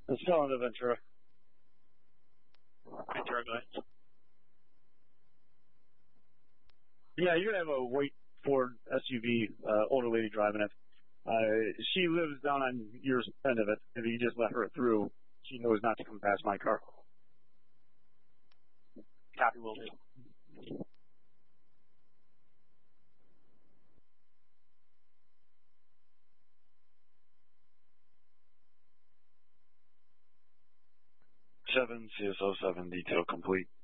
It's still on the Ventura. Ventura, go ahead. Yeah, you're gonna have a white Ford SUV, older lady driving it. She lives down on your end of it. If you just let her through, she knows not to come past my car. Copy, will do. CSO7 detail complete.